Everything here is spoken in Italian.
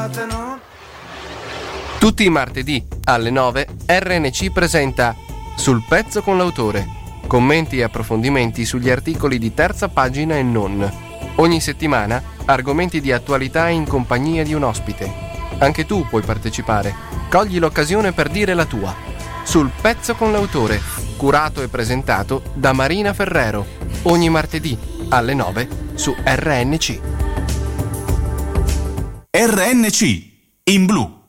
Tutti i martedì alle 9 RNC presenta Sul pezzo con l'autore. Commenti e approfondimenti sugli articoli di terza pagina e non. Ogni settimana argomenti di attualità in compagnia di un ospite. Anche tu puoi partecipare. Cogli l'occasione per dire la tua. Sul pezzo con l'autore, curato e presentato da Marina Ferrero. Ogni martedì alle 9 su RNC. RNC in blu.